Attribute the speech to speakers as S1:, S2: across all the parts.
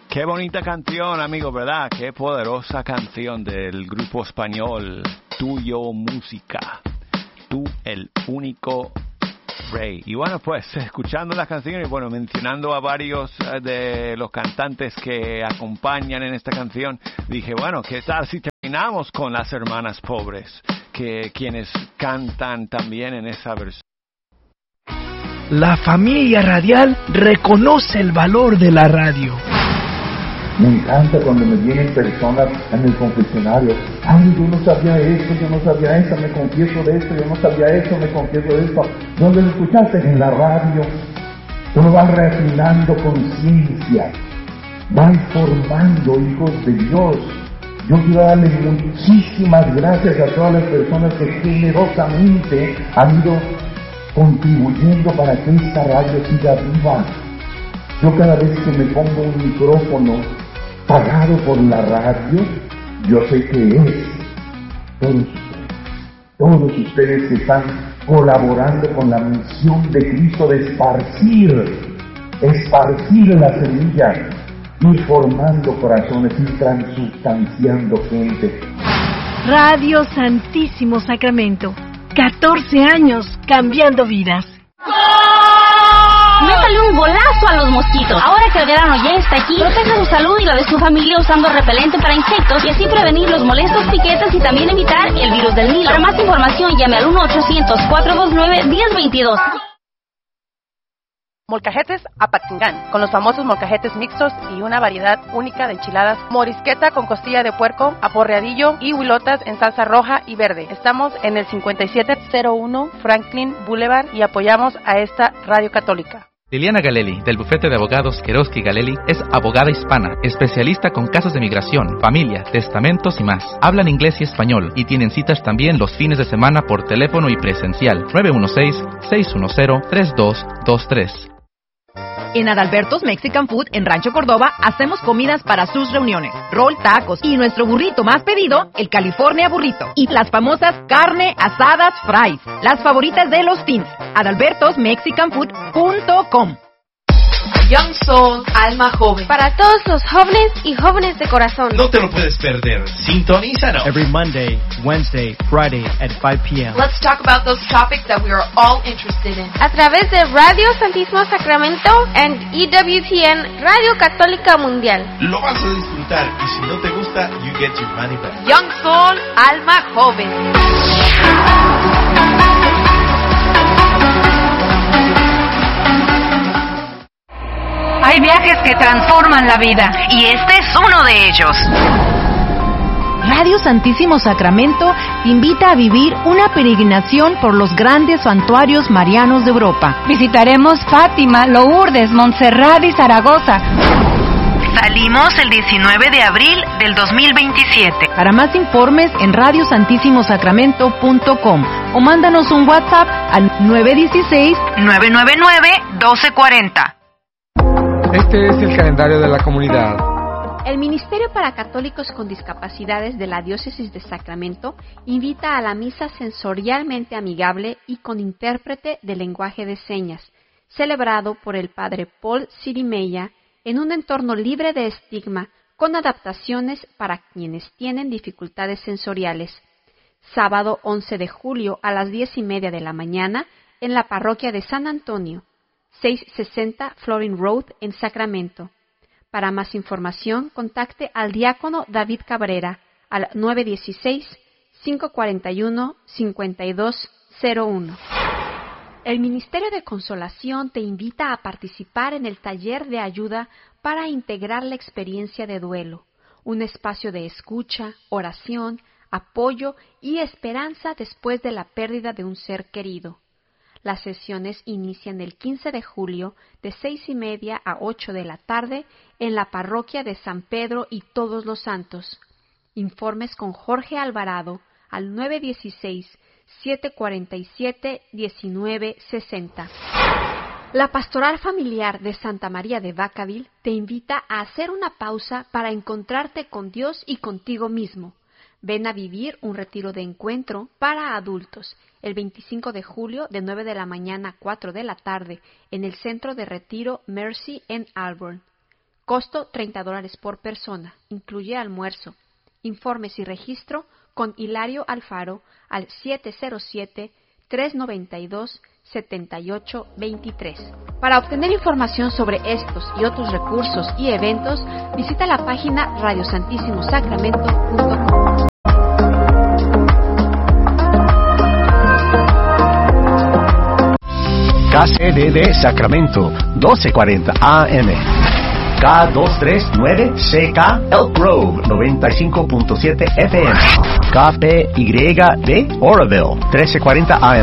S1: Qué bonita canción, amigo, ¿verdad? Qué poderosa canción del grupo español Tuyo Música. Tú, el único rey. Y bueno, pues escuchando las canciones, bueno, mencionando a varios de los cantantes que acompañan en esta canción, dije, bueno, ¿qué tal si terminamos con las hermanas pobres, que quienes cantan también en esa versión?
S2: La familia radial reconoce el valor de la radio.
S3: Me encanta cuando me vienen personas en el confesionario. Ay, yo no sabía esto, yo no sabía eso, me confieso de esto, yo no sabía eso, me confieso de esto. ¿Dónde lo escuchaste? En la radio. Uno va refinando conciencia, va formando hijos de Dios. Yo quiero darle muchísimas gracias a todas las personas que generosamente han ido contribuyendo para que esta radio siga viva. Yo cada vez que me pongo un micrófono pagado por la radio, yo sé que es todos ustedes que están colaborando con la misión de Cristo de esparcir la semilla, ir formando corazones, ir transustanciando gente.
S4: Radio Santísimo Sacramento, 14 años cambiando vidas.
S5: Métale un golazo a los mosquitos. Ahora que el verano ya está aquí, proteja su salud y la de su familia usando repelente para insectos y así prevenir los molestos piquetes y también evitar el virus del Nilo. Para más información llame al 1-800-429-1022.
S6: Molcajetes Apatzingán, con los famosos molcajetes mixtos y una variedad única de enchiladas, morisqueta con costilla de puerco, aporreadillo y huilotas en salsa roja y verde. Estamos en el 5701 Franklin Boulevard y apoyamos a esta radio católica.
S7: Liliana Galelli, del bufete de abogados Queroski Galelli, es abogada hispana, especialista con casos de migración, familia, testamentos y más. Hablan inglés y español y tienen citas también los fines de semana por teléfono y presencial. 916-610-3223.
S8: En Adalberto's Mexican Food en Rancho Córdoba hacemos comidas para sus reuniones, roll, tacos y nuestro burrito más pedido, el California Burrito, y las famosas carne asadas fries, las favoritas de los teens. adalbertosmexicanfood.com.
S9: Young Soul, alma joven.
S10: Para todos los jóvenes y jóvenes de corazón.
S11: No te lo puedes perder. Sintonízanos.
S12: Every Monday, Wednesday, Friday at 5 p.m.
S9: Let's talk about those topics that we are all interested in.
S10: A través de Radio Santísimo Sacramento and EWTN, Radio Católica Mundial.
S11: Lo vas a disfrutar y si no te gusta, you get your money back.
S9: Young Soul, alma joven.
S13: Hay viajes que transforman la vida y este es uno de ellos.
S8: Radio Santísimo Sacramento te invita a vivir una peregrinación por los grandes santuarios marianos de Europa.
S13: Visitaremos Fátima, Lourdes, Montserrat y Zaragoza. Salimos el 19 de abril del 2027.
S8: Para más informes en radiosantissimosacramento.com o mándanos un WhatsApp al
S13: 916-999-1240.
S14: Este es el calendario de la comunidad.
S15: El Ministerio para Católicos con Discapacidades de la Diócesis de Sacramento invita a la misa sensorialmente amigable y con intérprete de lenguaje de señas, celebrado por el Padre Paul Sirimeya en un entorno libre de estigma, con adaptaciones para quienes tienen dificultades sensoriales. Sábado 11 de julio a las 10:30 de la mañana en la parroquia de San Antonio, 660 Florin Road en Sacramento. Para más información, contacte al diácono David Cabrera al 916-541-5201. El Ministerio de Consolación te invita a participar en el taller de ayuda para integrar la experiencia de duelo, un espacio de escucha, oración, apoyo y esperanza después de la pérdida de un ser querido. Las sesiones inician el 15 de julio de 6:30 a 8 de la tarde en la parroquia de San Pedro y Todos los Santos. Informes con Jorge Alvarado al 916-747-1960. La Pastoral Familiar de Santa María de Vacaville te invita a hacer una pausa para encontrarte con Dios y contigo mismo. Ven a vivir un retiro de encuentro para adultos el 25 de julio de 9 de la mañana a 4 de la tarde en el Centro de Retiro Mercy en Auburn. Costo $30 por persona. Incluye almuerzo. Informes y registro con Hilario Alfaro al 707-392-7823. Para obtener información sobre estos y otros recursos y eventos, visita la página radiosantissimosacramento.com.
S16: KCDD Sacramento, 1240 AM. K239CK Elk Grove, 95.7 FM. KPYD Oroville, 1340 AM.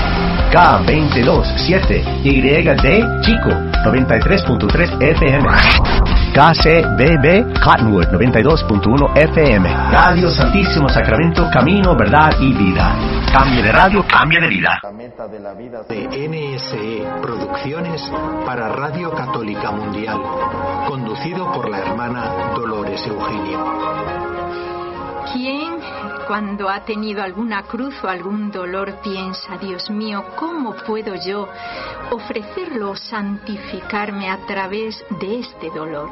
S16: K227YD Chico, 93.3 FM. KCBB Cottonwood, 92.1 FM. Radio Santísimo Sacramento, camino, verdad y vida. Cambio de radio, cambio de vida.
S17: De NSE Producciones para Radio Católica Mundial, conducido por la hermana Dolores Eugenio.
S18: ¿Quién, cuando ha tenido alguna cruz o algún dolor, piensa, Dios mío, ¿cómo puedo yo ofrecerlo o santificarme a través de este dolor?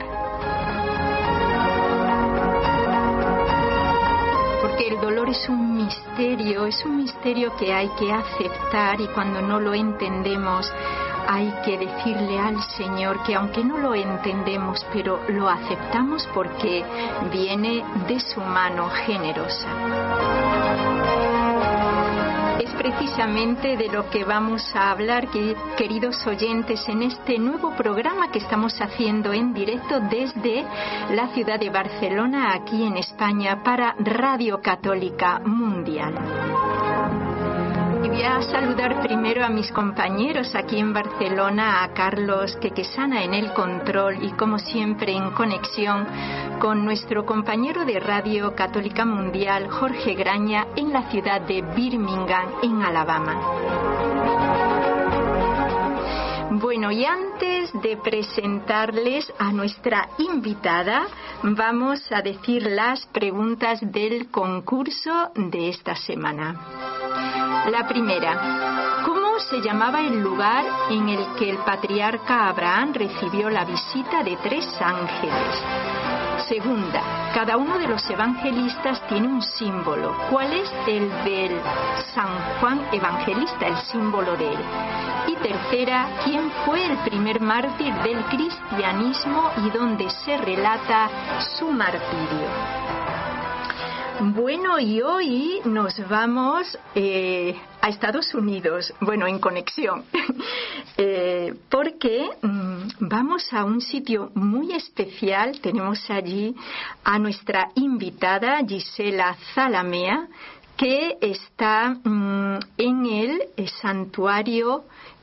S18: Porque el dolor es un misterio que hay que aceptar, y cuando no lo entendemos hay que decirle al Señor que aunque no lo entendemos, pero lo aceptamos porque viene de su mano generosa. Es precisamente de lo que vamos a hablar, queridos oyentes, en este nuevo programa que estamos haciendo en directo desde la ciudad de Barcelona, aquí en España, para Radio Católica Mundial. Y voy a saludar primero a mis compañeros aquí en Barcelona, a Carlos Quequesana en el control y, como siempre, en conexión con nuestro compañero de Radio Católica Mundial, Jorge Graña, en la ciudad de Birmingham, en Alabama. Bueno, y antes de presentarles a nuestra invitada, vamos a decir las preguntas del concurso de esta semana. La primera: ¿cómo se llamaba el lugar en el que el patriarca Abraham recibió la visita de 3 ángeles? Segunda: cada uno de los evangelistas tiene un símbolo. ¿Cuál es el del San Juan Evangelista, el símbolo de él? Y tercera: ¿quién fue el primer mártir del cristianismo y dónde se relata su martirio? Bueno, y hoy nos vamos a Estados Unidos, bueno, en conexión, porque vamos a un sitio muy especial. Tenemos allí a nuestra invitada Gisela Zalamea, que está en el santuario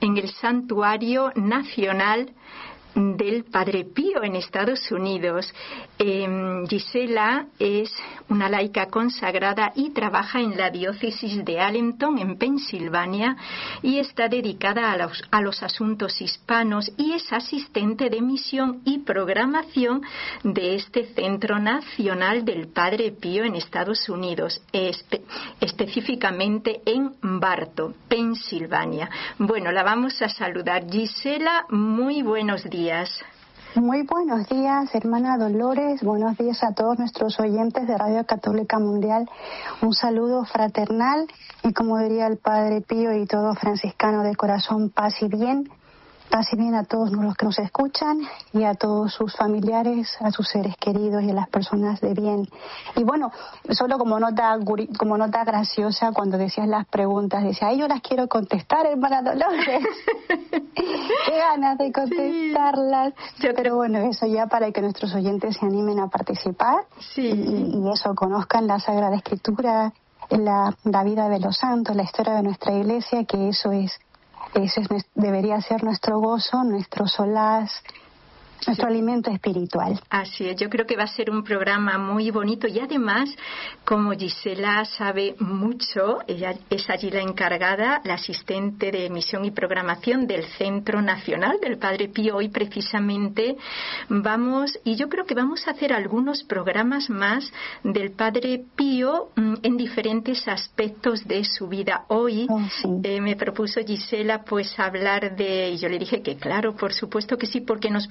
S18: nacional del Padre Pío en Estados Unidos. Gisela es una laica consagrada y trabaja en la diócesis de Allenton, en Pensilvania, y está dedicada a los asuntos hispanos, y es asistente de misión y programación de este Centro Nacional del Padre Pío en Estados Unidos, específicamente en Bartow, Pensilvania. Bueno, la vamos a saludar. Gisela, muy buenos días.
S19: Muy buenos días, hermana Dolores. Buenos días a todos nuestros oyentes de Radio Católica Mundial. Un saludo fraternal y, como diría el Padre Pío y todo franciscano de corazón, paz y bien. Paz y bien a todos los que nos escuchan y a todos sus familiares, a sus seres queridos y a las personas de bien. Y bueno, solo como nota graciosa, cuando decías las preguntas, decía, ay, yo las quiero contestar, hermana Dolores. Qué ganas de contestarlas. Sí. Pero bueno, eso ya para que nuestros oyentes se animen a participar. Sí. Y eso, conozcan la Sagrada Escritura, la vida de los santos, la historia de nuestra Iglesia, que eso debería ser nuestro gozo, nuestro solaz, nuestro alimento espiritual.
S18: Así es, yo creo que va a ser un programa muy bonito, y además, como Gisela sabe mucho, ella es allí la encargada, la asistente de misión y programación del Centro Nacional del Padre Pío. Hoy precisamente yo creo que vamos a hacer algunos programas más del Padre Pío en diferentes aspectos de su vida. Hoy me propuso Gisela pues hablar y yo le dije que claro, por supuesto que sí, porque nos va a venir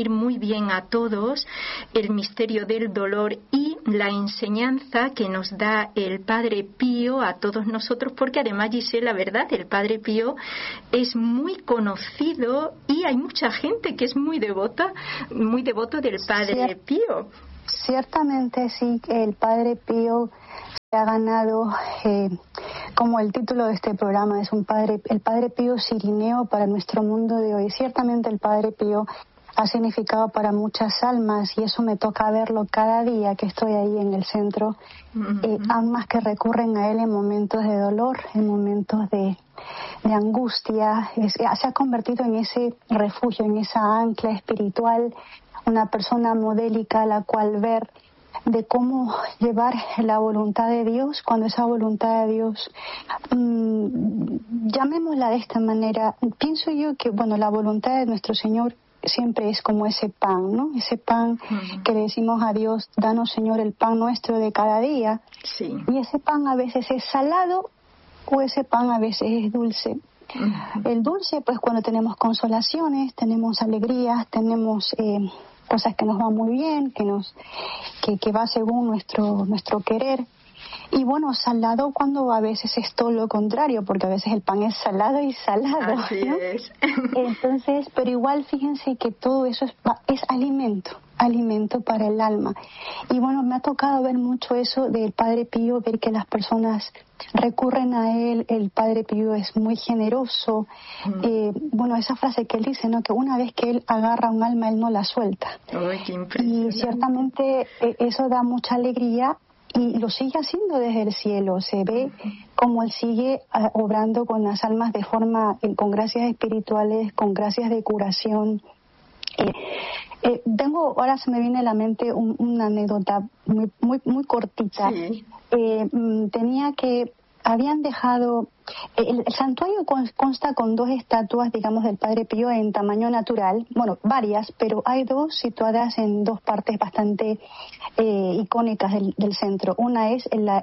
S18: muy bien a todos el misterio del dolor y la enseñanza que nos da el Padre Pío a todos nosotros, porque además, Giselle, la verdad, el Padre Pío es muy conocido y hay mucha gente que es muy devoto del Padre Pío.
S19: Ciertamente sí, el Padre Pío se ha ganado, como el título de este programa es el Padre Pío Cirineo para nuestro mundo de hoy. Ciertamente el Padre Pío ha significado para muchas almas y eso me toca verlo cada día que estoy ahí en el centro. Almas que recurren a él en momentos de dolor, en momentos de angustia. Se ha convertido en ese refugio, en esa ancla espiritual, una persona modélica a la cual ver de cómo llevar la voluntad de Dios, cuando esa voluntad de Dios, llamémosla de esta manera. Pienso yo que, la voluntad de nuestro Señor siempre es como ese pan, ¿no? Ese pan que le decimos a Dios, danos, Señor, el pan nuestro de cada día.
S18: Sí.
S19: Y ese pan a veces es salado o ese pan a veces es dulce. El dulce, pues cuando tenemos consolaciones, tenemos alegrías, tenemos cosas que nos van muy bien, que va según nuestro querer. Y salado cuando a veces es todo lo contrario, porque a veces el pan es salado y salado.
S18: Así
S19: ¿no?
S18: es.
S19: Entonces, pero igual fíjense que todo eso es alimento para el alma. Y me ha tocado ver mucho eso del Padre Pío, ver que las personas recurren a él. El Padre Pío es muy generoso. Esa frase que él dice, ¿no? Que una vez que él agarra un alma, él no la suelta.
S18: ¡Ay, qué impresionante!
S19: Y ciertamente eso da mucha alegría. Y lo sigue haciendo desde el cielo. Se ve como él sigue obrando con las almas de forma, con gracias espirituales, con gracias de curación. Ahora se me viene a la mente una anécdota muy cortita.
S18: Sí.
S19: Habían dejado, el santuario consta con 2 estatuas, digamos, del Padre Pío en tamaño natural, varias, pero hay 2 situadas en 2 partes bastante icónicas del centro. Una es, le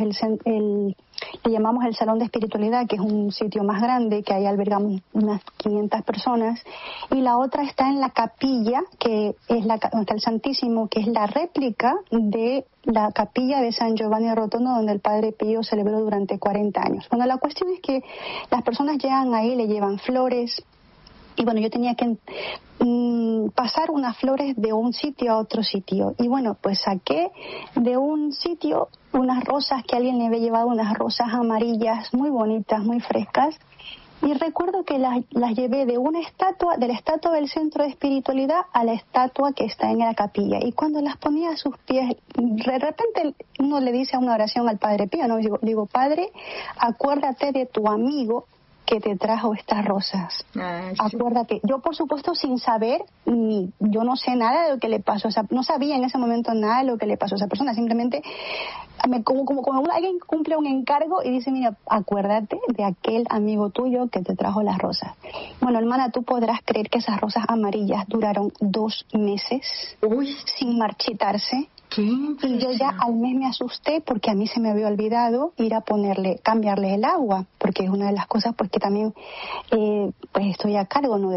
S19: llamamos el Salón de Espiritualidad, que es un sitio más grande, que ahí albergamos unas 500 personas, y la otra está en la capilla, que es donde está el Santísimo, que es la réplica de la capilla de San Giovanni Rotondo, donde el Padre Pío celebró durante 40 años. La cuestión es que las personas llegan ahí, le llevan flores, y yo tenía que pasar unas flores de un sitio a otro sitio. Y pues saqué de un sitio unas rosas que alguien le había llevado, unas rosas amarillas muy bonitas, muy frescas. Y recuerdo que las llevé de la estatua del centro de espiritualidad a la estatua que está en la capilla. Y cuando las ponía a sus pies, de repente uno le dice una oración al Padre Pío, ¿no? Digo, Padre, acuérdate de tu amigo que te trajo estas rosas.
S18: Sí.
S19: Acuérdate. Yo, por supuesto, sin saber, yo no sé nada de lo que le pasó. No sabía en ese momento nada de lo que le pasó a esa persona. Simplemente, como alguien cumple un encargo y dice, mira, acuérdate de aquel amigo tuyo que te trajo las rosas. Hermana, tú podrás creer que esas rosas amarillas duraron 2 meses sin marchitarse. Y yo ya al mes me asusté porque a mí se me había olvidado ir a cambiarle el agua, porque es una de las cosas pues que también pues estoy a cargo, ¿no?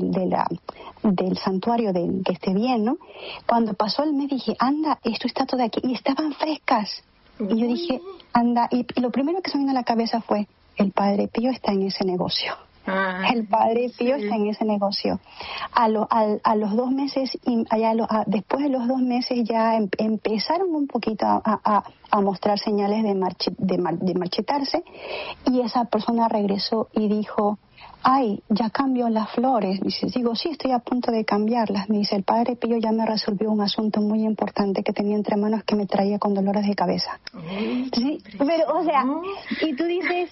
S19: del santuario, de que esté bien, ¿no? Cuando pasó el mes dije, anda, esto está todo aquí, y estaban frescas. Y yo dije, anda, y lo primero que se me vino a la cabeza fue, el Padre Pío está en ese negocio. El Padre Pío está en ese negocio. A los 2 meses, después de los 2 meses ya empezaron un poquito a mostrar señales de marchitarse, y esa persona regresó y dijo, ay, ya cambió las flores. Digo, sí, estoy a punto de cambiarlas. Me dice, el Padre Pío ya me resolvió un asunto muy importante que tenía entre manos, que me traía con dolores de cabeza. ¿Sí? Pero, y tú dices,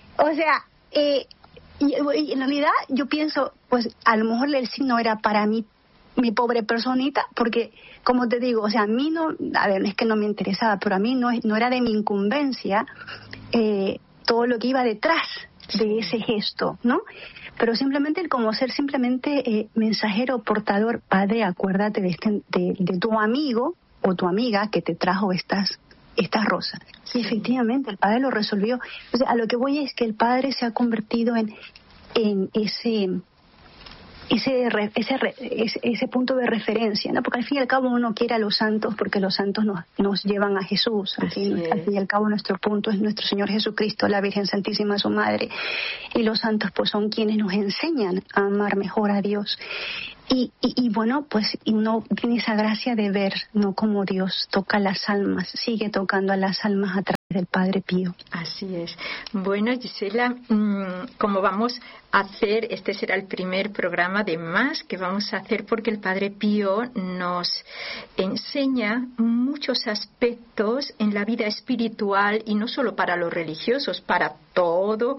S19: y en realidad yo pienso, pues a lo mejor el signo era para mí, mi pobre personita, porque como te digo, a mí no es que no me interesaba, pero a mí no era de mi incumbencia todo lo que iba detrás de ese gesto, ¿no? Pero simplemente el como ser simplemente mensajero, portador. Padre, acuérdate de tu amigo o tu amiga que te trajo estas rosas. Sí, efectivamente, el Padre lo resolvió. A lo que voy es que el Padre se ha convertido en ese ese punto de referencia, ¿no? Porque al fin y al cabo uno quiere a los santos porque los santos nos llevan a Jesús. Al fin y al cabo nuestro punto es nuestro Señor Jesucristo, la Virgen Santísima, su Madre, y los santos pues son quienes nos enseñan a amar mejor a Dios. Y bueno, pues uno tiene esa gracia de ver, ¿no?, cómo Dios toca las almas, sigue tocando a las almas a través del Padre Pío.
S18: Así es. Bueno, Gisela, como vamos a hacer, este será el primer programa de más que vamos a hacer, porque el Padre Pío nos enseña muchos aspectos en la vida espiritual, y no solo para los religiosos, para todos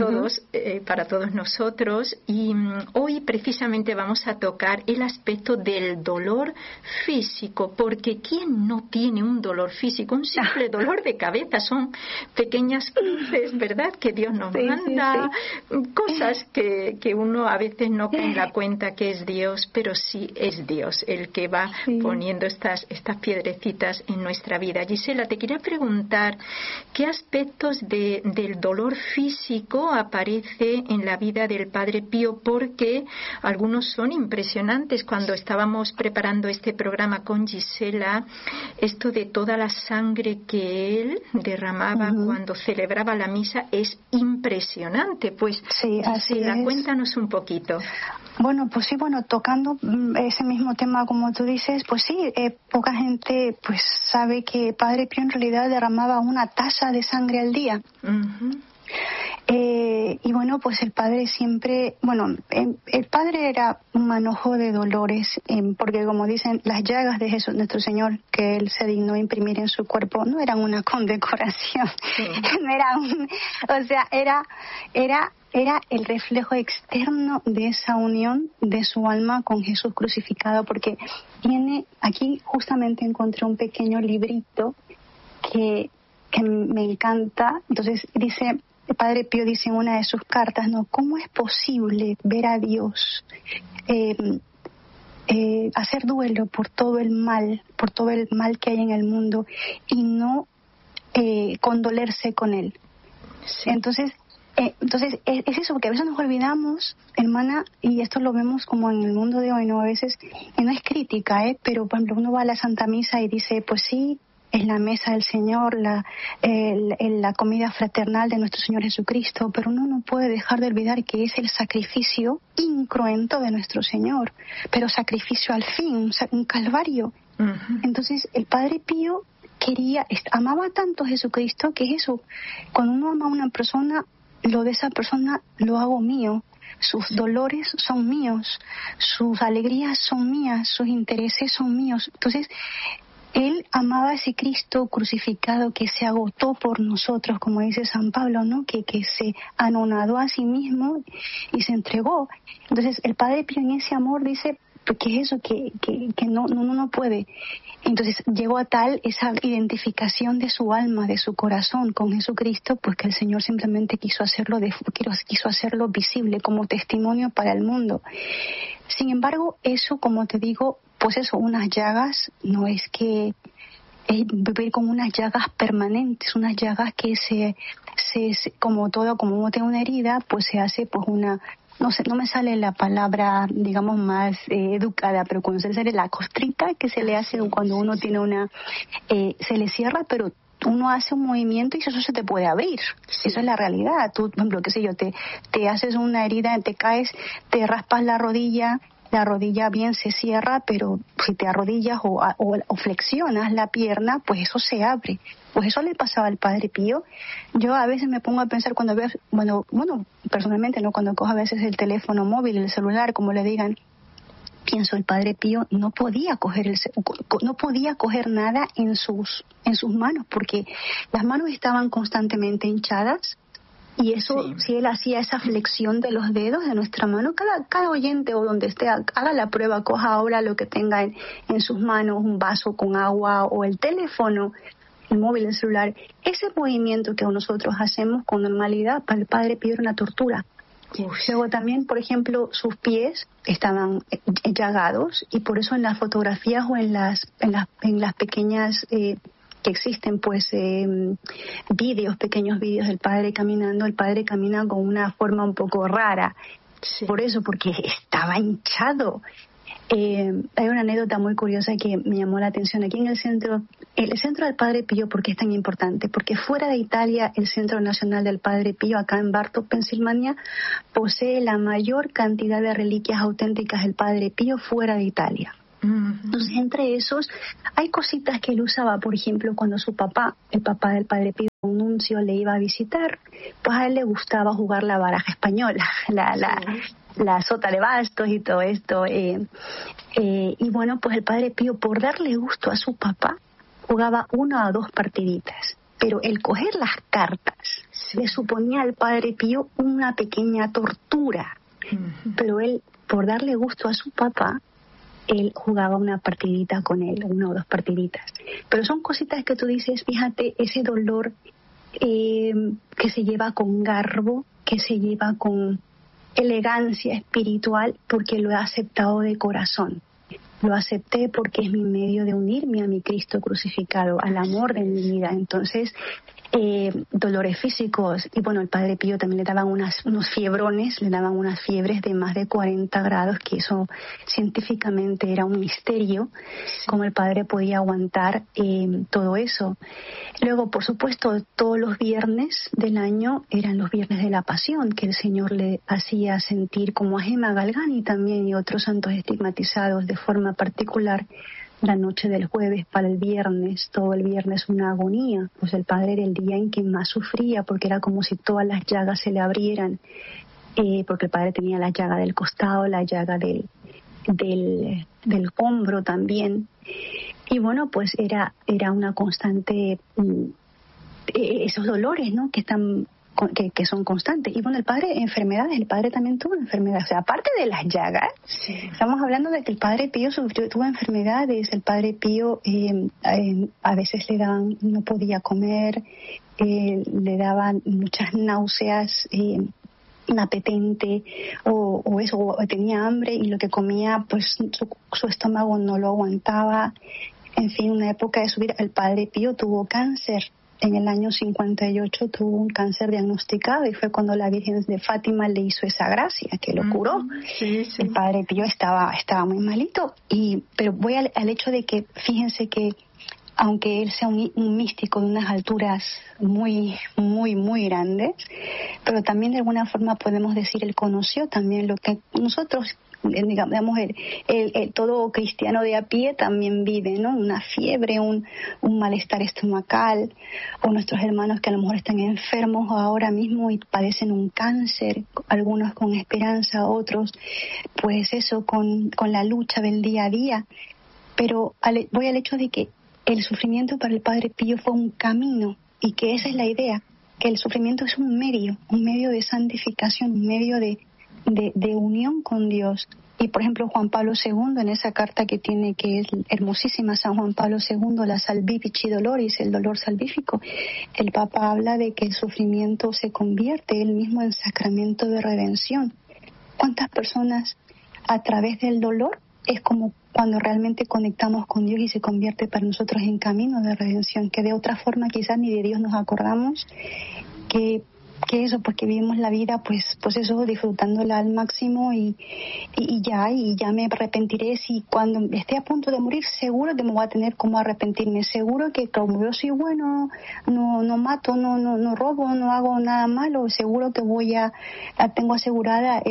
S18: nosotros. Y hoy precisamente vamos a tocar el aspecto del dolor físico, porque ¿quién no tiene un dolor físico? Un simple dolor de cabeza, son pequeñas cruces, ¿verdad?, que Dios nos manda, cosas que uno a veces no cae en la cuenta que es Dios, pero sí es Dios el que va poniendo estas piedrecitas en nuestra vida. Gisela, te quería preguntar, ¿qué aspectos del dolor físico aparece en la vida del Padre Pío? Porque algunos son impresionantes. Cuando estábamos preparando este programa con Gisela, esto de toda la sangre que él derramaba cuando celebraba la misa es impresionante. Pues Gisela, cuéntanos un poquito.
S19: Bueno, pues sí, tocando ese mismo tema como tú dices, pues sí, poca gente pues sabe que Padre Pío en realidad derramaba una taza de sangre al día. Y bueno, pues el padre siempre, el padre era un manojo de dolores, porque como dicen, las llagas de Jesús, nuestro Señor, que él se dignó imprimir en su cuerpo, no eran una condecoración, no era era el reflejo externo de esa unión de su alma con Jesús crucificado, porque aquí justamente encontré un pequeño librito que me encanta. Entonces dice, el Padre Pío dice en una de sus cartas, ¿no?, ¿cómo es posible ver a Dios hacer duelo por todo el mal que hay en el mundo y no condolerse con él? Sí. Entonces es eso, porque a veces nos olvidamos, hermana, y esto lo vemos como en el mundo de hoy, ¿no? A veces, y no es crítica, pero por ejemplo uno va a la Santa Misa y dice, pues sí, es la mesa del Señor, la comida fraternal de nuestro Señor Jesucristo, pero uno no puede dejar de olvidar que es el sacrificio incruento de nuestro Señor, pero sacrificio al fin, un calvario. Uh-huh. Entonces el Padre Pío amaba tanto a Jesucristo que es eso, cuando uno ama a una persona, lo de esa persona lo hago mío. Sus dolores son míos, sus alegrías son mías, sus intereses son míos. Entonces, él amaba a ese Cristo crucificado que se agotó por nosotros, como dice San Pablo, ¿no? Que se anonadó a sí mismo y se entregó. Entonces, el Padre Pío en ese amor dice, ¿qué es eso? Que no puede. Entonces llegó a tal esa identificación de su alma, de su corazón con Jesucristo, pues que el Señor simplemente quiso hacerlo visible como testimonio para el mundo. Sin embargo, eso, como te digo, pues eso, unas llagas, no es que vivir con unas llagas permanentes, unas llagas que como uno tiene una herida, pues se hace pues una, no sé, no me sale la palabra, digamos, más educada, pero cuando se sale la costrita que se le hace cuando uno tiene se le cierra, pero uno hace un movimiento y eso se te puede abrir. Sí. Eso es la realidad. Tú, por ejemplo, qué sé yo, te haces una herida, te caes, te raspas la rodilla bien se cierra, pero si te arrodillas o flexionas la pierna, pues eso se abre. Pues eso le pasaba al Padre Pío. Yo a veces me pongo a pensar cuando veo, personalmente, ¿no?, cuando cojo a veces el teléfono móvil, el celular, como le digan, pienso, el Padre Pío no podía coger nada en sus manos, porque las manos estaban constantemente hinchadas. Y eso, sí. Si él hacía esa flexión de los dedos de nuestra mano, cada oyente o donde esté, haga la prueba, coja ahora lo que tenga en sus manos, un vaso con agua o el teléfono, el móvil, el celular. Ese movimiento que nosotros hacemos con normalidad, para el Padre Pío era una tortura. Luego también, por ejemplo, sus pies estaban llagados, y por eso en las fotografías o en las pequeñas que existen, pues pequeños vídeos del Padre caminando, el Padre camina con una forma un poco rara, Sí. Por eso, porque estaba hinchado. Hay una anécdota muy curiosa que me llamó la atención aquí en el centro del Padre Pío. ¿Por qué es tan importante? Porque fuera de Italia, el Centro Nacional del Padre Pío, acá en Bartow, Pensilvania, posee la mayor cantidad de reliquias auténticas del Padre Pío fuera de Italia. Entonces, entre esos, hay cositas que él usaba. Por ejemplo, cuando su papá, el papá del Padre Pío, un nuncio, le iba a visitar, pues a él le gustaba jugar la baraja española, la sota de bastos y todo esto. Y bueno, pues el Padre Pío, por darle gusto a su papá, jugaba 1 o 2 partiditas. Pero el coger las cartas le suponía al Padre Pío una pequeña tortura. Pero él, por darle gusto a su papá, él jugaba una partidita con él, 1 o 2 partiditas. Pero son cositas que tú dices, fíjate, ese dolor que se lleva con garbo, que se lleva con elegancia espiritual, porque lo he aceptado de corazón. Lo acepté porque es mi medio de unirme a mi Cristo crucificado, al amor de mi vida. Entonces, dolores físicos, y bueno, el Padre Pío también le daban unos fiebrones, le daban unas fiebres de más de 40 grados, que eso científicamente era un misterio, cómo el Padre podía aguantar todo eso. Luego, por supuesto, todos los viernes del año eran los viernes de la Pasión, que el Señor le hacía sentir, como a Gemma Galgani también y otros santos estigmatizados de forma particular, la noche del jueves para el viernes, todo el viernes una agonía. Pues el Padre era el día en que más sufría, porque era como si todas las llagas se le abrieran, porque el Padre tenía la llaga del costado, la llaga del hombro también. Y bueno, pues era una constante, esos dolores, ¿no?, que son constantes. Y bueno, el Padre, enfermedades, el Padre también tuvo enfermedades. O sea, aparte de las llagas, estamos hablando de que el Padre Pío tuvo enfermedades. El Padre Pío a veces le daban, no podía comer, le daban muchas náuseas, inapetente, o tenía hambre, y lo que comía, pues su estómago no lo aguantaba. En fin, una época de su vida. El Padre Pío tuvo cáncer. En el año 58 tuvo un cáncer diagnosticado, y fue cuando la Virgen de Fátima le hizo esa gracia, que lo curó. El Padre Pío estaba muy malito. Pero voy al hecho de que, fíjense que, aunque él sea un místico de unas alturas muy, muy, muy grandes, pero también de alguna forma podemos decir, él conoció también lo que nosotros, digamos, todo cristiano de a pie también vive, ¿no? Una fiebre, un malestar estomacal, o nuestros hermanos que a lo mejor están enfermos ahora mismo y padecen un cáncer, algunos con esperanza, otros, pues eso, con la lucha del día a día. Pero voy al hecho de que el sufrimiento para el Padre Pío fue un camino, y que esa es la idea, que el sufrimiento es un medio de santificación, un medio de unión con Dios. Y por ejemplo, Juan Pablo II, en esa carta que tiene, que es hermosísima, San Juan Pablo II, la Salvifici Doloris, el dolor salvífico, el Papa habla de que el sufrimiento se convierte él mismo en sacramento de redención. ¿Cuántas personas a través del dolor es como cuando realmente conectamos con Dios y se convierte para nosotros en camino de redención, que de otra forma quizás ni de Dios nos acordamos, que eso, pues que vivimos la vida pues eso, disfrutándola al máximo, y ya me arrepentiré si cuando esté a punto de morir, seguro que me voy a tener como arrepentirme, seguro que como yo soy bueno, no mato, no robo, no hago nada malo, seguro que tengo asegurada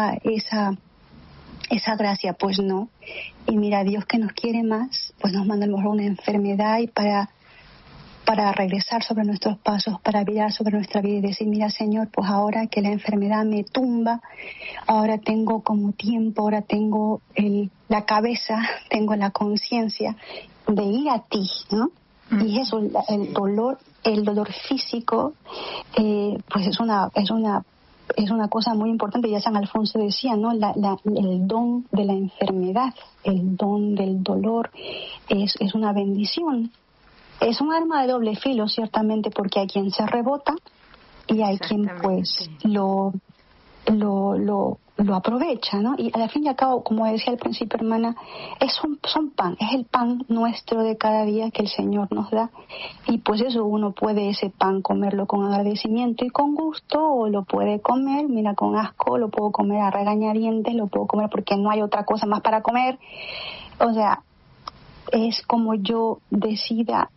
S19: esa gracia. Pues no. Y mira, Dios, que nos quiere más, pues nos manda a lo mejor una enfermedad, y para regresar sobre nuestros pasos, para virar sobre nuestra vida y decir, mira, Señor, pues ahora que la enfermedad me tumba, ahora tengo como tiempo, ahora tengo la cabeza, tengo la conciencia de ir a ti, ¿no? Y eso, el dolor físico, pues es una cosa muy importante. Ya San Alfonso decía, ¿no? El don de la enfermedad, el don del dolor es una bendición. Es un arma de doble filo, ciertamente, porque hay quien se rebota y hay quien pues lo lo aprovecha, ¿no? Y al fin y al cabo, como decía al principio, hermana, son pan, es el pan nuestro de cada día que el Señor nos da. Y pues eso, uno puede ese pan comerlo con agradecimiento y con gusto, o lo puede comer, mira, con asco, lo puedo comer a regañadientes, lo puedo comer porque no hay otra cosa más para comer. O sea, es como yo decida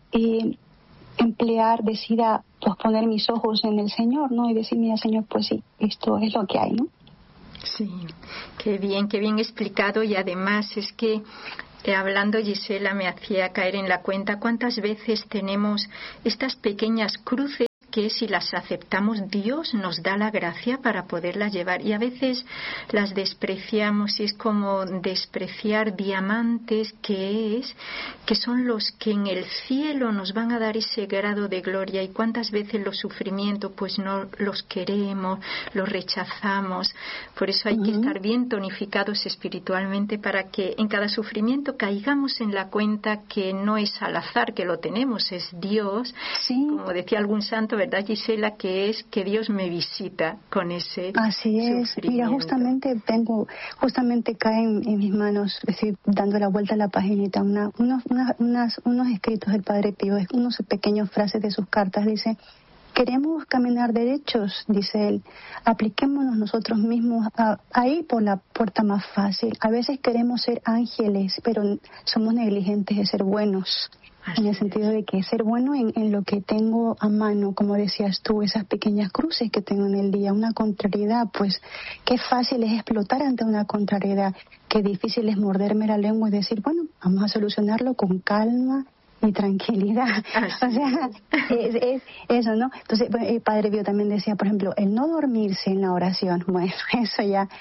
S19: decida pues poner mis ojos en el Señor, ¿no? Y decir, mira, Señor, pues sí, esto es lo que hay, ¿no?
S18: Sí, qué bien explicado. Y además es que hablando, Gisela me hacía caer en la cuenta cuántas veces tenemos estas pequeñas cruces que si las aceptamos, Dios nos da la gracia para poderlas llevar, y a veces las despreciamos, y es como despreciar diamantes que son los que en el cielo nos van a dar ese grado de gloria. Y cuántas veces los sufrimientos pues no los queremos, los rechazamos. Por eso hay que estar bien tonificados espiritualmente para que en cada sufrimiento caigamos en la cuenta que no es al azar que lo tenemos, es Dios. Sí. Como decía algún santo, ¿verdad, Gisela? Que es que Dios me visita con ese sufrimiento.
S19: Mira, justamente cae en mis manos, estoy dando la vuelta a la paginita, unos escritos del Padre Pío, unos pequeños frases de sus cartas. Dice: queremos caminar derechos, dice él, apliquémonos nosotros mismos ahí por la puerta más fácil. A veces queremos ser ángeles, pero somos negligentes de ser buenos. En el sentido de que ser bueno en lo que tengo a mano, como decías tú, esas pequeñas cruces que tengo en el día, una contrariedad, pues qué fácil es explotar ante una contrariedad, qué difícil es morderme la lengua y decir, bueno, vamos a solucionarlo con calma y tranquilidad. O sea, es eso, ¿no? Entonces, el Padre Pío también decía, por ejemplo, el no dormirse en la oración. Bueno, eso ya,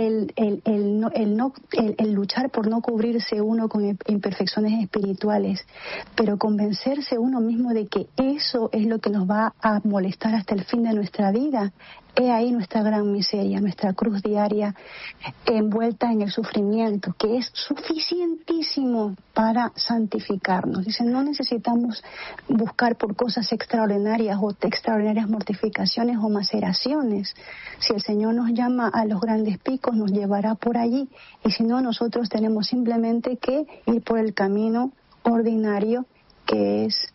S19: el luchar por no cubrirse uno con imperfecciones espirituales, pero convencerse uno mismo de que eso es lo que nos va a molestar hasta el fin de nuestra vida. He ahí nuestra gran miseria, nuestra cruz diaria envuelta en el sufrimiento, que es suficientísimo para santificarnos. Dicen, no necesitamos buscar por cosas extraordinarias o extraordinarias mortificaciones o maceraciones. Si el Señor nos llama a los grandes picos, nos llevará por allí. Y si no, nosotros tenemos simplemente que ir por el camino ordinario, que es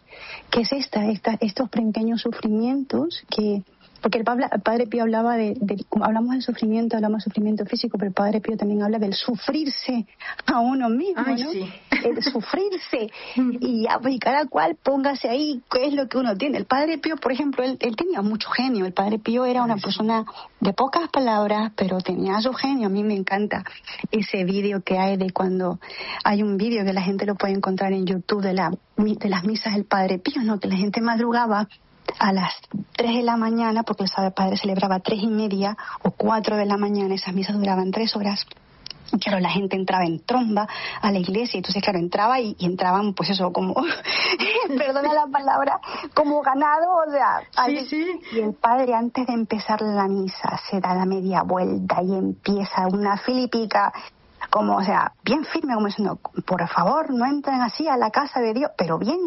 S19: estos pequeños sufrimientos que... Porque el Padre Pío hablaba hablamos del sufrimiento, hablamos del sufrimiento físico, pero el Padre Pío también habla del sufrirse a uno mismo, ¿no? Sí. El sufrirse. Y cada cual póngase ahí qué es lo que uno tiene. El Padre Pío, por ejemplo, él tenía mucho genio. El Padre Pío era una persona de pocas palabras, pero tenía su genio. A mí me encanta ese vídeo que hay hay un vídeo que la gente lo puede encontrar en YouTube de las misas del Padre Pío, ¿no? Que la gente madrugaba a las 3 de la mañana, porque el Padre celebraba a 3:30 o 4 de la mañana, esas misas duraban 3 horas. Y claro, la gente entraba en tromba a la iglesia, entonces claro, entraba y entraban pues eso como, perdona la palabra, como ganado, o sea, sí. Y el Padre antes de empezar la misa se da la media vuelta y empieza una filipica, como, o sea, bien firme, como diciendo, por favor, no entren así a la casa de Dios, pero bien,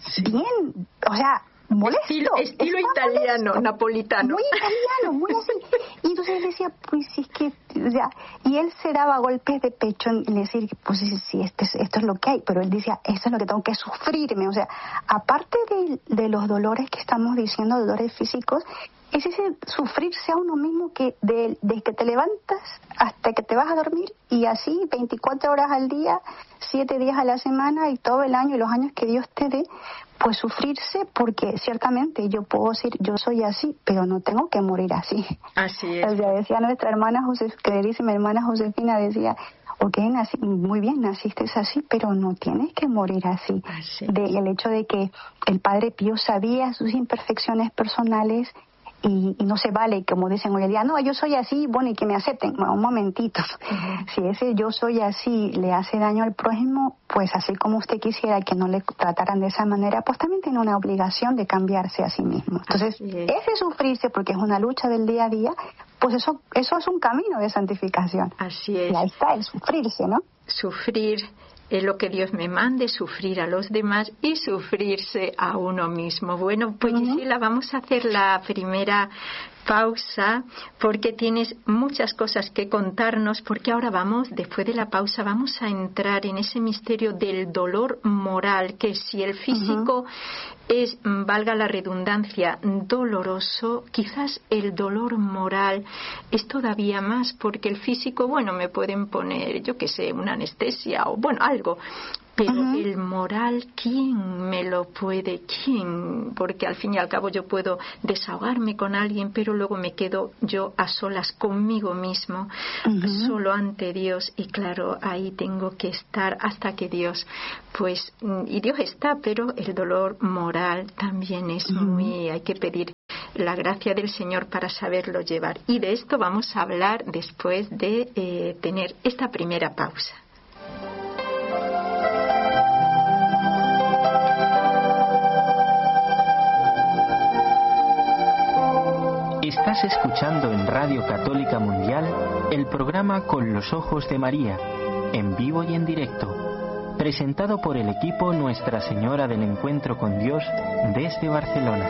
S19: o sea, molesto.
S18: Estilo italiano, molesto, napolitano.
S19: Muy italiano, muy así. Y entonces él decía, pues si es que, o sea, y él se daba golpes de pecho en decir, pues sí, esto es lo que hay, pero él decía, esto es lo que tengo que sufrirme. O sea, aparte de los dolores que estamos diciendo, dolores físicos, es ese sufrirse a uno mismo que desde que te levantas hasta que te vas a dormir, y así 24 horas al día, 7 días a la semana y todo el año y los años que Dios te dé, pues sufrirse, porque ciertamente yo puedo decir, yo soy así, pero no tengo que morir así.
S18: Así es.
S19: O sea, decía nuestra hermana queridísima hermana Josefina, decía, ok, muy bien, naciste así, pero no tienes que morir así. El hecho de que el Padre Pío sabía sus imperfecciones personales, y no se vale, como dicen hoy en día, no, yo soy así, bueno, y que me acepten. Bueno, un momentito. Si ese yo soy así le hace daño al prójimo, pues así como usted quisiera que no le trataran de esa manera, pues también tiene una obligación de cambiarse a sí mismo. Entonces, ese sufrirse, porque es una lucha del día a día, pues eso es un camino de santificación.
S18: Así es.
S19: Y ahí está, el sufrirse, ¿no?
S18: Sufrir es lo que Dios me mande, sufrir a los demás y sufrirse a uno mismo. Bueno, pues Gisela, vamos a hacer la primera pausa porque tienes muchas cosas que contarnos, porque ahora después de la pausa, vamos a entrar en ese misterio del dolor moral, que si el físico es, valga la redundancia, doloroso, quizás el dolor moral es todavía más, porque el físico, me pueden poner, yo qué sé, una anestesia o algo, pero el moral, ¿quién me lo puede? ¿Quién? Porque al fin y al cabo yo puedo desahogarme con alguien, pero luego me quedo yo a solas conmigo mismo, solo ante Dios, y claro, ahí tengo que estar hasta que Dios, y Dios está, pero el dolor moral también es hay que pedir la gracia del Señor para saberlo llevar. Y de esto vamos a hablar después de tener esta primera pausa.
S20: Estás escuchando en Radio Católica Mundial el programa Con los Ojos de María, en vivo y en directo, presentado por el equipo Nuestra Señora del Encuentro con Dios desde Barcelona.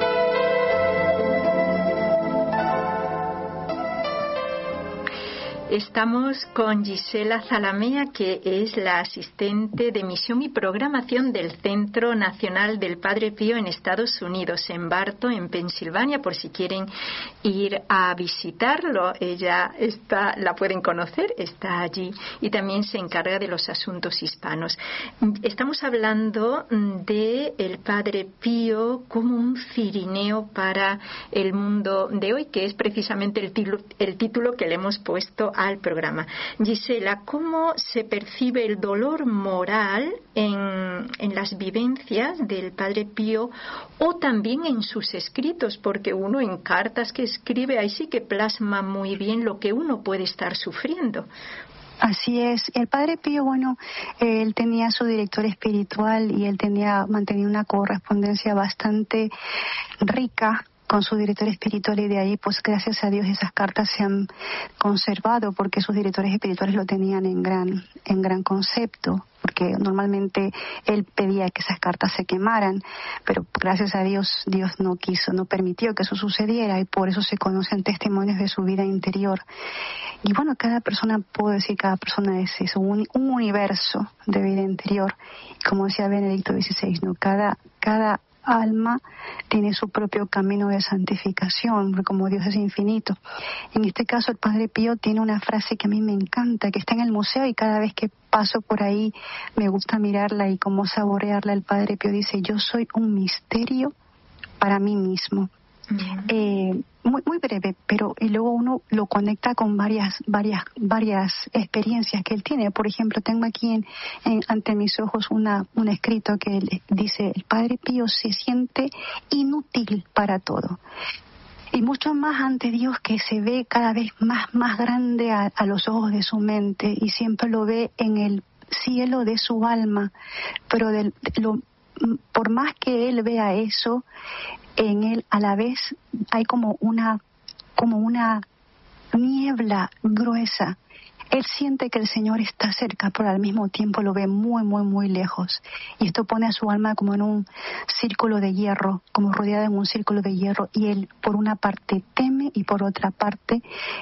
S18: Estamos con Gisela Zalamea, que es la asistente de misión y programación del Centro Nacional del Padre Pío en Estados Unidos, en Bartow, en Pensilvania, por si quieren ir a visitarlo. Ella la pueden conocer, está allí, y también se encarga de los asuntos hispanos. Estamos hablando de el Padre Pío como un cirineo para el mundo de hoy, que es precisamente el título que le hemos puesto al programa. Gisela, ¿cómo se percibe el dolor moral en las vivencias del Padre Pío o también en sus escritos? Porque uno en cartas que escribe ahí sí que plasma muy bien lo que uno puede estar sufriendo.
S19: Así es. El Padre Pío, él tenía su director espiritual y él mantenía una correspondencia bastante rica con su director espiritual, y de ahí, gracias a Dios, esas cartas se han conservado, porque sus directores espirituales lo tenían en gran concepto, porque normalmente él pedía que esas cartas se quemaran, pero gracias a Dios, Dios no permitió que eso sucediera, y por eso se conocen testimonios de su vida interior. Y cada persona es eso, un universo de vida interior. Como decía Benedicto XVI, cada alma tiene su propio camino de santificación, porque como Dios es infinito. En este caso, el Padre Pío tiene una frase que a mí me encanta, que está en el museo, y cada vez que paso por ahí me gusta mirarla y como saborearla. El Padre Pío dice: yo soy un misterio para mí mismo. Muy breve, pero y luego uno lo conecta con varias experiencias que él tiene. Por ejemplo, tengo aquí ante mis ojos un escrito que él dice: el Padre Pío se siente inútil para todo, y mucho más ante Dios, que se ve cada vez más grande a los ojos de su mente, y siempre lo ve en el cielo de su alma. Pero por más que él vea eso, en él a la vez hay como una niebla gruesa. Él siente que el Señor está cerca, pero al mismo tiempo lo ve muy lejos. Y esto pone a su alma como en un círculo de hierro, como rodeada en un círculo de hierro. Y él, por una parte, teme, y por otra parte,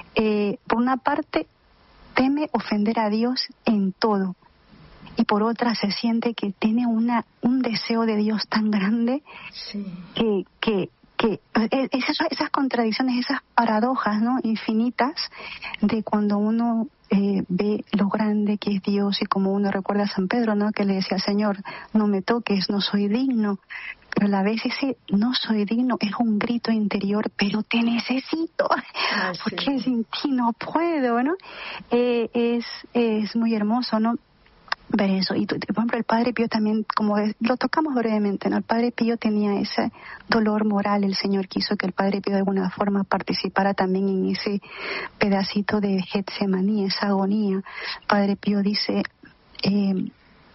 S19: teme ofender a Dios en todo. Y por otra se siente que tiene un deseo de Dios tan grande, que esas contradicciones, esas paradojas, infinitas, de cuando uno ve lo grande que es Dios, y como uno recuerda a San Pedro, que le decía: Señor, no me toques, no soy digno. Pero a la vez ese no soy digno es un grito interior: pero te necesito, porque sin ti no puedo, ¿no? Es muy hermoso, ¿no?, ver eso. Y por ejemplo, el Padre Pío también, como lo tocamos brevemente, ¿no?, el Padre Pío tenía ese dolor moral. El Señor quiso que el Padre Pío de alguna forma participara también en ese pedacito de Getsemaní, esa agonía. Padre Pío dice: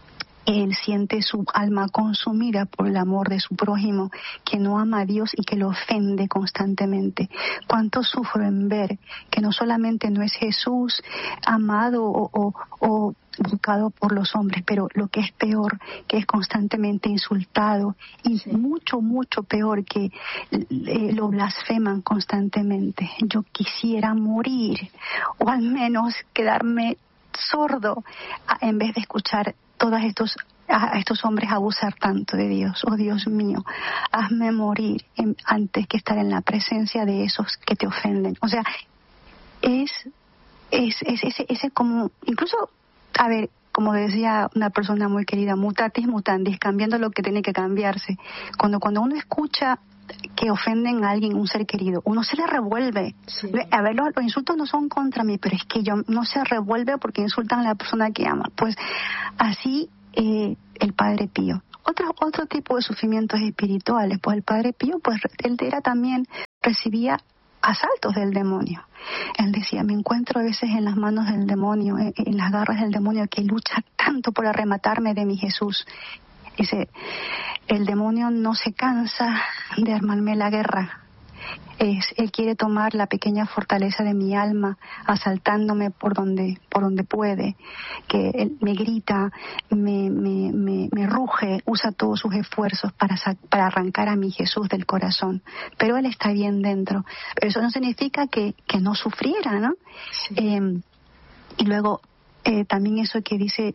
S19: él siente su alma consumida por el amor de su prójimo, que no ama a Dios y que lo ofende constantemente. Cuánto sufro en ver que no solamente no es Jesús amado o buscado por los hombres, pero lo que es peor, que es constantemente insultado, y mucho, mucho peor, que lo blasfeman constantemente. Yo quisiera morir, o al menos quedarme sordo en vez de escuchar a estos hombres abusar tanto de Dios. Oh Dios mío, hazme morir antes que estar en la presencia de esos que te ofenden. O sea, es ese como, incluso, a ver, como decía una persona muy querida, mutatis mutandis, cambiando lo que tiene que cambiarse. Cuando uno escucha que ofenden a alguien, un ser querido, uno se le revuelve. Sí. A ver, los insultos no son contra mí, pero es que yo no se revuelve porque insultan a la persona que ama. Pues así el Padre Pío. Otro tipo de sufrimientos espirituales, pues el Padre Pío, pues él recibía asaltos del demonio. Él decía, me encuentro a veces en las manos del demonio, en las garras del demonio que lucha tanto por arrematarme de mi Jesús. Dice, el demonio no se cansa de armarme la guerra. Él quiere tomar la pequeña fortaleza de mi alma, asaltándome por donde puede, que él me grita, me ruge, usa todos sus esfuerzos para arrancar a mi Jesús del corazón. Pero él está bien dentro. Pero eso no significa que no sufriera, ¿no? Sí. Y luego también eso que dice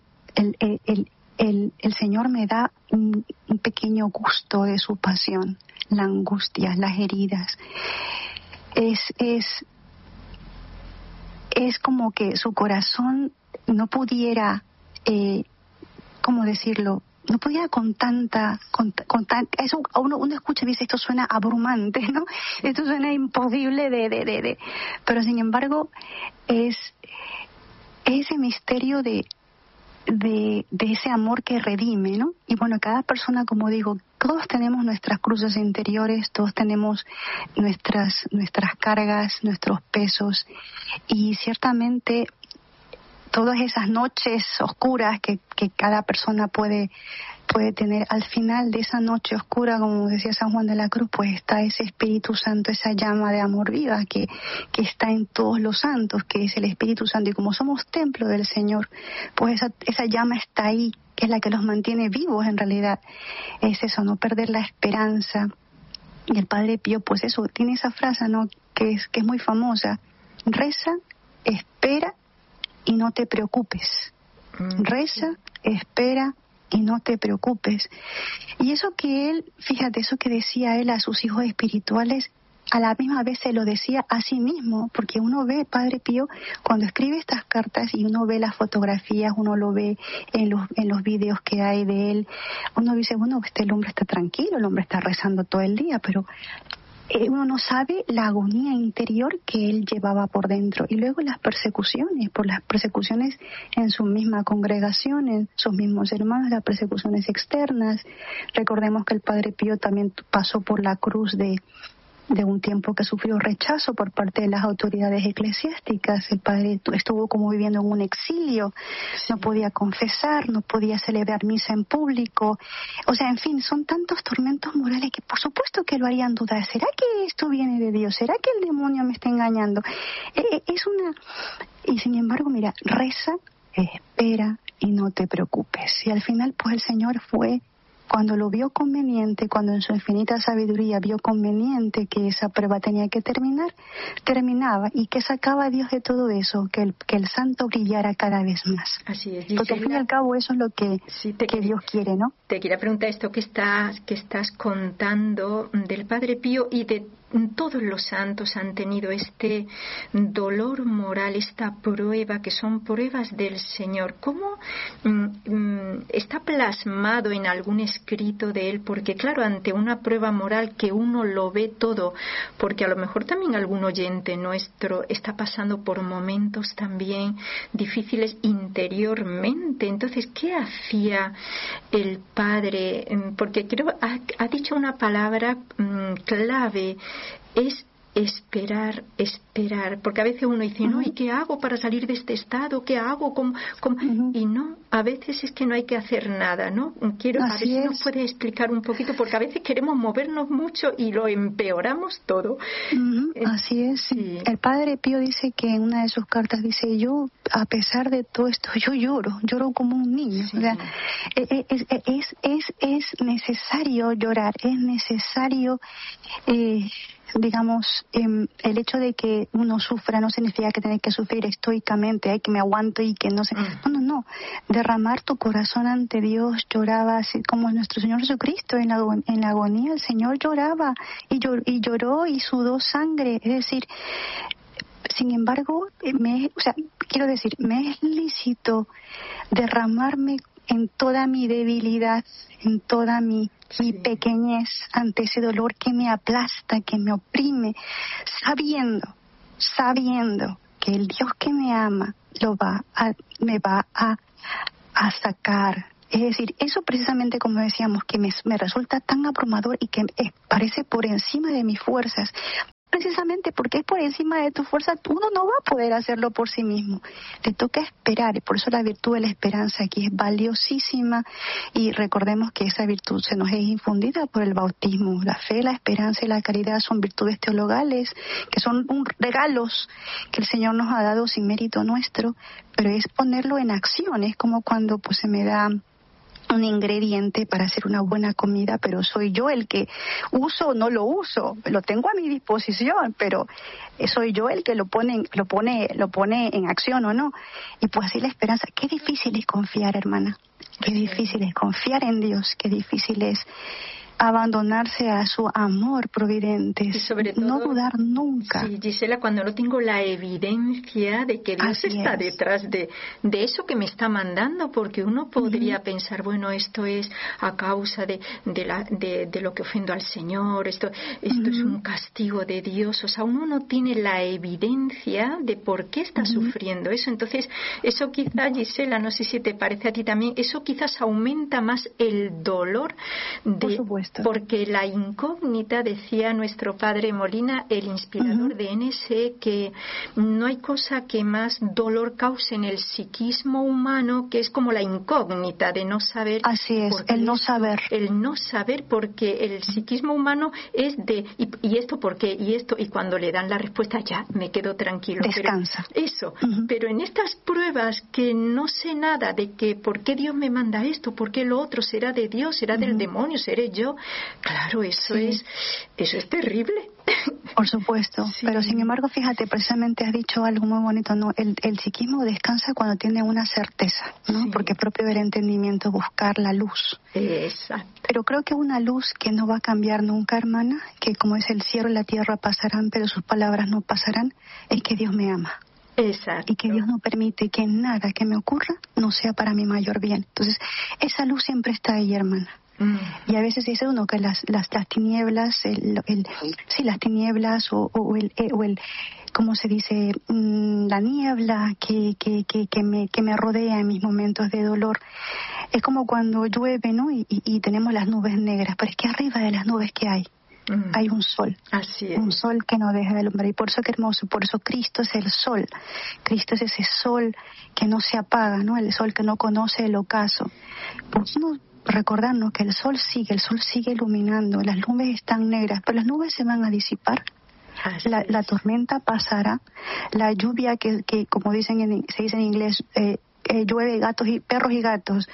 S19: el Señor me da un pequeño gusto de su pasión, la angustia, las heridas. Es como que su corazón no pudiera, ¿cómo decirlo? No pudiera con tanta eso uno escucha y dice, esto suena abrumante, ¿no? Esto suena imposible pero sin embargo es ese misterio de ese amor que redime, ¿no? Y bueno, cada persona, como digo, todos tenemos nuestras cruces interiores, todos tenemos nuestras cargas, nuestros pesos, y ciertamente todas esas noches oscuras que cada persona puede tener, al final de esa noche oscura, como decía San Juan de la Cruz, pues está ese Espíritu Santo, esa llama de amor viva que está en todos los santos, que es el Espíritu Santo, y como somos templo del Señor, pues esa llama está ahí, que es la que los mantiene vivos en realidad. Es eso, no perder la esperanza. Y el Padre Pío, pues eso, tiene esa frase, ¿no?, que es muy famosa: reza, espera y no te preocupes. Reza, espera y no te preocupes. Y eso que él, fíjate, eso que decía él a sus hijos espirituales, a la misma vez se lo decía a sí mismo, porque uno ve, Padre Pío, cuando escribe estas cartas y uno ve las fotografías, uno lo ve en los videos que hay de él, uno dice, bueno, el hombre está tranquilo, el hombre está rezando todo el día, pero uno no sabe la agonía interior que él llevaba por dentro. Y luego las persecuciones, por las persecuciones en su misma congregación, en sus mismos hermanos, las persecuciones externas. Recordemos que el Padre Pío también pasó por la cruz de un tiempo que sufrió rechazo por parte de las autoridades eclesiásticas. El padre estuvo como viviendo en un exilio, no podía confesar, no podía celebrar misa en público. O sea, en fin, son tantos tormentos morales que por supuesto que lo harían dudar. ¿Será que esto viene de Dios? ¿Será que el demonio me está engañando? Y sin embargo, mira, reza, espera y no te preocupes. Y al final, pues el Señor fue, cuando lo vio conveniente, cuando en su infinita sabiduría vio conveniente que esa prueba tenía que terminar, terminaba. ¿Y qué sacaba Dios de todo eso? Que el santo brillara cada vez más.
S18: Así es.
S19: Porque al fin y al cabo eso es lo que Dios quiere, ¿no?
S18: Te quería preguntar esto que estás contando del Padre Pío y de todos los santos han tenido este dolor moral, esta prueba, que son pruebas del Señor. ¿Cómo está plasmado en algún escrito de él? Porque claro, ante una prueba moral que uno lo ve todo, porque a lo mejor también algún oyente nuestro está pasando por momentos también difíciles interiormente. Entonces, ¿qué hacía el Padre? Porque creo ha dicho una palabra clave, es esperar, porque a veces uno dice, no, ¿y qué hago para salir de este estado? ¿Qué hago? Y no, a veces es que no hay que hacer nada, ¿no? A ver si nos puede explicar un poquito, porque a veces queremos movernos mucho y lo empeoramos todo.
S19: Así es. Sí. El Padre Pío dice que en una de sus cartas dice, yo, a pesar de todo esto, yo lloro como un niño. Sí. O sea, es necesario llorar, es necesario... digamos, el hecho de que uno sufra no significa que tenés que sufrir estoicamente, que me aguanto y que no sé. No. Derramar tu corazón ante Dios, lloraba, así como nuestro Señor Jesucristo en la agonía. El Señor lloraba y lloró y sudó sangre. Es decir, sin embargo, me es lícito derramarme en toda mi debilidad, en toda mi pequeñez ante ese dolor que me aplasta, que me oprime, sabiendo que el Dios que me ama me va a sacar. Es decir, eso precisamente, como decíamos, que me resulta tan abrumador y que parece por encima de mis fuerzas. Precisamente porque es por encima de tu fuerza, uno no va a poder hacerlo por sí mismo. Te toca esperar, y por eso la virtud de la esperanza aquí es valiosísima, y recordemos que esa virtud se nos es infundida por el bautismo. La fe, la esperanza y la caridad son virtudes teologales, que son regalos que el Señor nos ha dado sin mérito nuestro, pero es ponerlo en acción. Es como cuando pues se me da un ingrediente para hacer una buena comida, pero soy yo el que uso o no lo uso, lo tengo a mi disposición, pero soy yo el que lo pone en acción o no. Y pues así la esperanza. Qué difícil es confiar, hermana, qué difícil es confiar en Dios, qué difícil es abandonarse a su amor providente, y sobre todo, no dudar nunca.
S18: Sí, Gisela, cuando no tengo la evidencia de que Dios está detrás de eso que me está mandando, porque uno podría pensar, bueno, esto es a causa de lo que ofendo al Señor, esto es un castigo de Dios. O sea, uno no tiene la evidencia de por qué está sufriendo eso. Entonces, eso quizás, Gisela, no sé si te parece a ti también, eso quizás aumenta más el dolor
S19: por supuesto.
S18: Porque la incógnita, decía nuestro padre Molina, el inspirador de NSE, que no hay cosa que más dolor cause en el psiquismo humano, que es como la incógnita de no saber.
S19: Así es, el no saber.
S18: El no saber, porque el psiquismo humano es de, ¿y esto por qué? Y esto, y cuando le dan la respuesta, ya, me quedo tranquilo.
S19: Descansa.
S18: Pero eso, pero en estas pruebas que no sé nada de que por qué Dios me manda esto, por qué lo otro, será de Dios, será del demonio, seré yo. Claro, eso es terrible.
S19: Por supuesto, pero sin embargo, fíjate, precisamente has dicho algo muy bonito, ¿no? El psiquismo descansa cuando tiene una certeza, ¿no? Porque es propio del entendimiento buscar la luz.
S18: Exacto.
S19: Pero creo que una luz que no va a cambiar nunca, hermana, que como es el cielo y la tierra pasarán, pero sus palabras no pasarán, es que Dios me ama.
S18: Exacto.
S19: Y que Dios no permite que nada que me ocurra no sea para mi mayor bien. Entonces, esa luz siempre está ahí, hermana. Y a veces dice uno que las tinieblas, las tinieblas o el ¿cómo se dice? La niebla que me rodea en mis momentos de dolor. Es como cuando llueve, ¿no? Y tenemos las nubes negras, pero es que arriba de las nubes, ¿qué hay? Hay un sol.
S18: Así es.
S19: Un sol que no deja de alumbrar. Y por eso, qué hermoso, por eso Cristo es el sol. Cristo es ese sol que no se apaga, ¿no? El sol que no conoce el ocaso. Por eso recordarnos que el sol sigue iluminando, las nubes están negras, pero las nubes se van a disipar, la tormenta pasará, la lluvia que como se dice en inglés, llueve perros y gatos,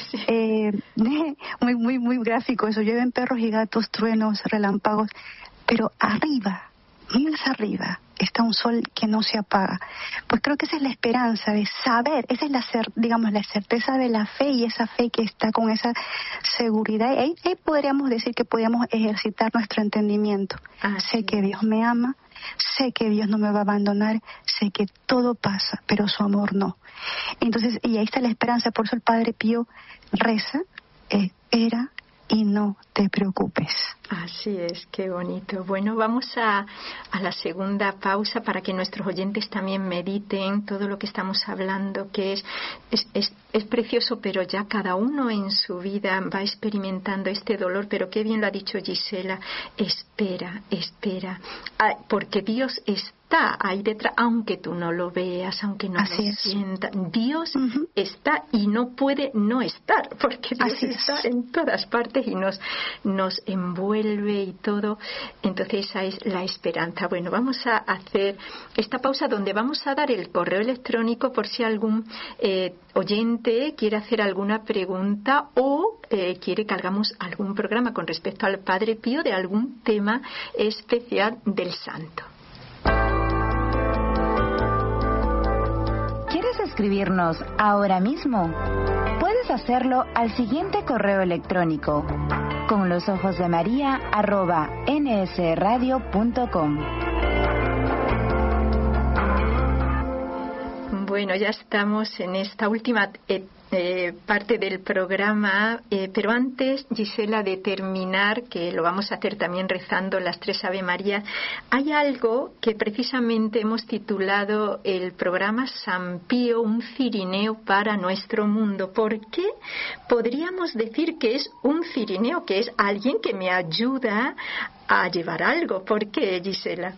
S19: muy gráfico eso, llueven perros y gatos, truenos, relámpagos, pero arriba, más arriba, está un sol que no se apaga. Pues creo que esa es la esperanza de saber, esa es la certeza de la fe, y esa fe que está con esa seguridad. Ahí podríamos decir que podríamos ejercitar nuestro entendimiento. Sé que Dios me ama, sé que Dios no me va a abandonar, sé que todo pasa, pero su amor no. Entonces, y ahí está la esperanza. Por eso el Padre Pío reza, espera y no te preocupes.
S18: Así es, qué bonito. Bueno, vamos a la segunda pausa para que nuestros oyentes también mediten todo lo que estamos hablando, que es precioso, pero ya cada uno en su vida va experimentando este dolor. Pero qué bien lo ha dicho Gisela, espera, porque Dios está ahí detrás, aunque tú no lo veas, aunque no lo sientas. Dios está y no puede no estar, porque Dios está en todas partes y nos envuelve y todo. Entonces esa es la esperanza. Bueno, vamos a hacer esta pausa donde vamos a dar el correo electrónico por si algún oyente quiere hacer alguna pregunta o quiere que hagamos algún programa con respecto al Padre Pío de algún tema especial del santo.
S21: ¿Quieres escribirnos ahora mismo? Puedes hacerlo al siguiente correo electrónico: conlosojosdemaria@nsradio.com.
S18: Bueno, ya estamos en esta última parte del programa, pero antes, Gisela, de terminar, que lo vamos a hacer también rezando las 3 Ave María, hay algo que precisamente hemos titulado el programa San Pío, un cirineo para nuestro mundo. ¿Por qué podríamos decir que es un cirineo, que es alguien que me ayuda a llevar algo? ¿Por qué, Gisela?